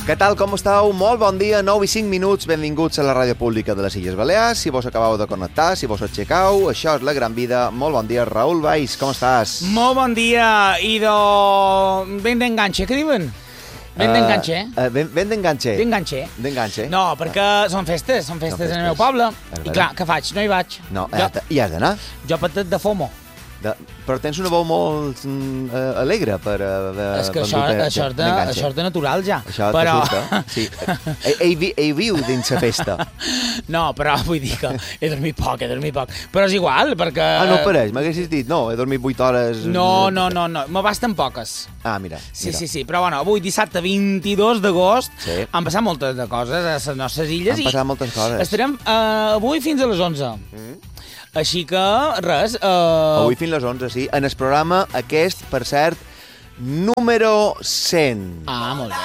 Què tal, com esteu? Molt bon dia, 9 i 5 minuts, benvinguts a la ràdio pública de les Illes Balears. Si vos acabeu de connectar, si vos aixecau, això és La Gran Vida. Molt bon dia, Raül Valls, com estàs? Molt bon dia, i ben d'enganxe, què diuen? Ben d'enganxe, Ben d'enganxe. D'enganxe. No, perquè són festes en el meu poble. I clar, què faig? No hi vaig. No, hi has d'anar. Jo patet de FOMO. Però tens una veu molt alegre per... És que això és de natural, ja. Això t'ajusta, sí. Ell viu dins la festa. No, però vull dir que he dormit poc. Però és igual, perquè... Ah, no pareix, m'haguessis dit, no, he dormit 8 hores... No, me basten poques. Ah, mira. Sí, però bueno, avui dissabte 22 d'agost han passat moltes de coses a les nostres illes. Han passat moltes coses. Estarem avui fins a les 11. Així que, res... Avui fins a les 11, sí. En el programa aquest, per cert, número 100. Ah, molt bé.